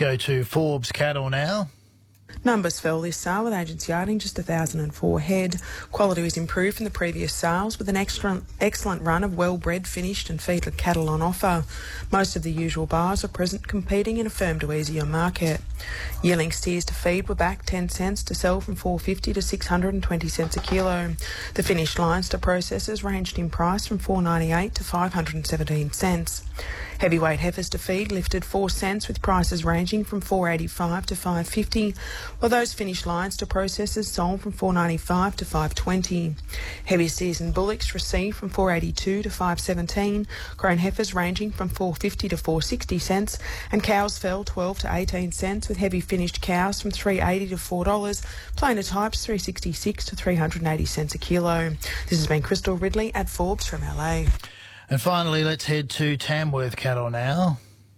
go to Forbes cattle now. Numbers fell this sale with agents yarding just 1,004 head. Quality was improved from the previous sales with an excellent run of well-bred, finished and feedless cattle on offer. Most of the usual buyers are present competing in a firm to easier market. Yearling steers to feed were back 10 cents to sell from $4.50 to 620 cents a kilo. The finished lines to processors ranged in price from $4.98 to 517 cents. Heavyweight heifers to feed lifted 4 cents with prices ranging from $4.85 to $5.50, while those finished lines to processors sold from $4.95 to $5.20. Heavy steers and bullocks received from $4.82 to $5.17, grown heifers ranging from $4.50 to $4.60 cents, and cows fell 12 to 18 cents with heavy finished cows from $3.80 to $4, plainer types $3.66 to 380 cents a kilo. This has been Crystal Ridley at Forbes from LA. And finally, let's head to Tamworth cattle now.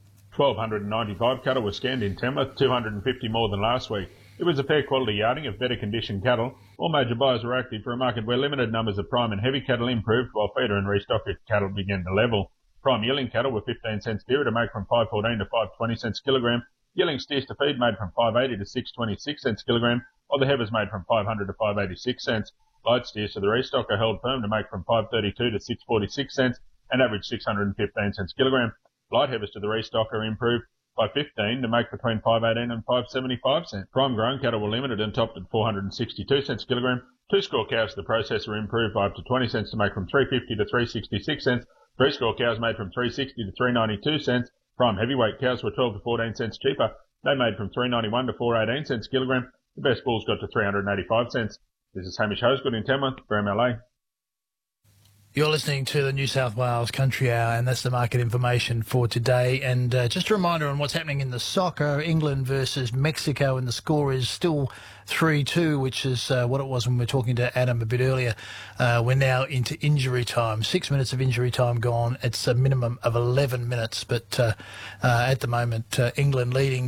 1,295 cattle were scanned in Tamworth, 250 more than last week. It was a fair quality yarding of better conditioned cattle. All major buyers were active for a market where limited numbers of prime and heavy cattle improved while feeder and restocker cattle began to level. Prime yearling cattle were 15 cents dearer to make from $5.14 to 5.20 cents a kilogram. Yearling steers to feed made from $5.80 to 6.26 cents a kilogram, while the heifers made from $500 to 5.86 cents. Light steers to the restocker held firm to make from $5.32 to 6.46 cents and averaged 615 cents a kilogram. Light heifers to the restocker improved by 15 to make between 5.18 and 5.75 cents. Prime grown cattle were limited and topped at 462 cents a kilogram. Two-score cows to the processor improved by up to 20 cents to make from 3.50 to 3.66 cents. Three-score cows made from 3.60 to 3.92 cents. Prime heavyweight cows were 12 to 14 cents cheaper. They made from 3.91 to 4.18 cents a kilogram. The best bulls got to 385 cents. This is Hamish Hosgood in Tamworth for MLA. You're listening to the New South Wales Country Hour, and that's the market information for today. And just a reminder on what's happening in the soccer, England versus Mexico, and the score is still 3-2, which is what it was when we were talking to Adam a bit earlier. We're now into injury time. 6 minutes of injury time gone. It's a minimum of 11 minutes, but at the moment, England leading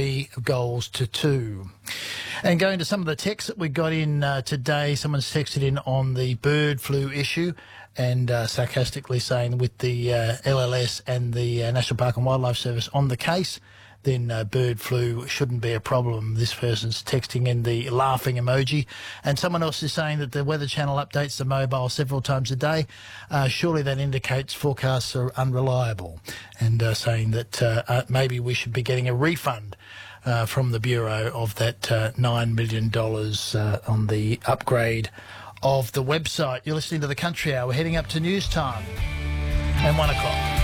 3-2. And going to some of the texts that we got in today, someone's texted in on the bird flu issue and sarcastically saying with the LLS and the National Park and Wildlife Service on the case, then bird flu shouldn't be a problem. This person's texting in the laughing emoji. And someone else is saying that the Weather Channel updates the mobile several times a day. Surely that indicates forecasts are unreliable, and saying that maybe we should be getting a refund from the Bureau of that $9 million on the upgrade of the website. You're listening to the Country Hour. We're heading up to news time and 1 o'clock.